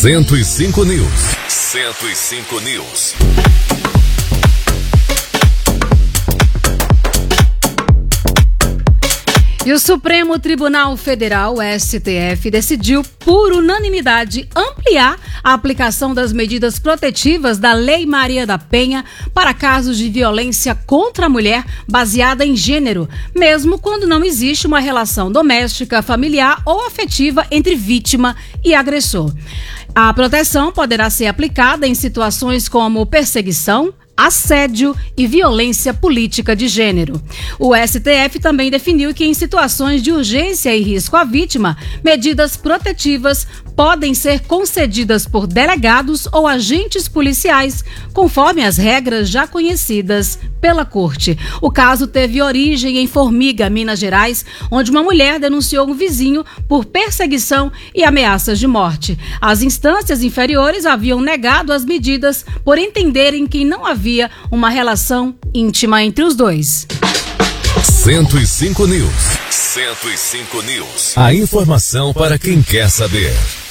105 News. 105 News. E o Supremo Tribunal Federal, STF, decidiu por unanimidade ampliar a aplicação das medidas protetivas da Lei Maria da Penha para casos de violência contra a mulher baseada em gênero, mesmo quando não existe uma relação doméstica, familiar ou afetiva entre vítima e agressor. A proteção poderá ser aplicada em situações como perseguição, assédio e violência política de gênero. O STF também definiu que em situações de urgência e risco à vítima, medidas protetivas podem ser concedidas por delegados ou agentes policiais, conforme as regras já conhecidas pela Corte. O caso teve origem em Formiga, Minas Gerais, onde uma mulher denunciou um vizinho por perseguição e ameaças de morte. As instâncias inferiores haviam negado as medidas por entenderem que não havia uma relação íntima entre os dois. 105 News. 105 News. A informação para quem quer saber.